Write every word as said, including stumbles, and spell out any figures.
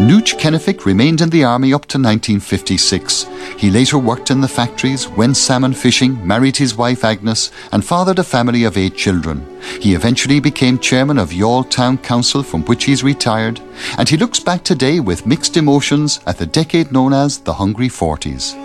Nooch Kennefic remained in the army up to nineteen fifty-six. He later worked in the factories, went salmon fishing, married his wife Agnes, and fathered a family of eight children. He eventually became chairman of Youghal Town Council, from which he's retired, and he looks back today with mixed emotions at the decade known as the Hungry Forties.